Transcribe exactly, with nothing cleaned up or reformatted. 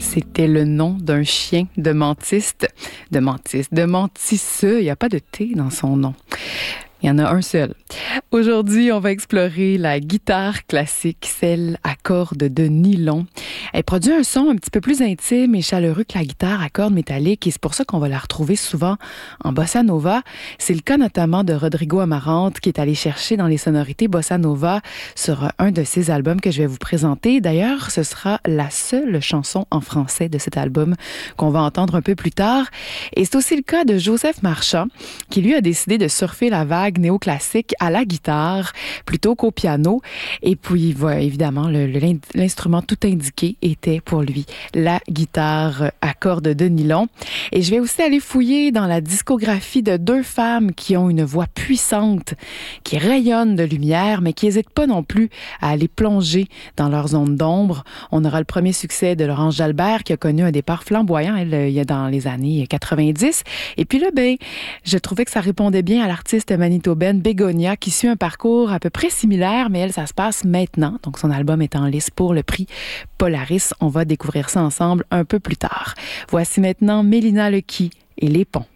C'était le nom d'un chien de mentiste, de mentiste, de mentisseux. Il n'y a pas de T dans son nom. Il y en a un seul. Aujourd'hui, on va explorer la guitare classique, celle à cordes de nylon. Elle produit un son un petit peu plus intime et chaleureux que la guitare à cordes métalliques et c'est pour ça qu'on va la retrouver souvent en bossa nova. C'est le cas notamment de Rodrigo Amarante qui est allé chercher dans les sonorités bossa nova sur un de ses albums que je vais vous présenter. D'ailleurs, ce sera la seule chanson en français de cet album qu'on va entendre un peu plus tard. Et c'est aussi le cas de Joseph Marchand qui lui a décidé de surfer la vague néoclassique à la guitare plutôt qu'au piano. Et puis, voilà, évidemment, le, le, l'instrument tout indiqué était pour lui la guitare à cordes de nylon. Et je vais aussi aller fouiller dans la discographie de deux femmes qui ont une voix puissante, qui rayonnent de lumière, mais qui n'hésitent pas non plus à aller plonger dans leur zone d'ombre. On aura le premier succès de Laurence Jalbert qui a connu un départ flamboyant, elle, il y a dans les années quatre-vingt-dix. Et puis là, ben, je trouvais que ça répondait bien à l'artiste manitobaine Bégonia qui suit un parcours à peu près similaire, mais elle, ça se passe maintenant. Donc, son album est en lice pour le prix Polaris. On va découvrir ça ensemble un peu plus tard. Voici maintenant Mélina Lequi et Les Ponts.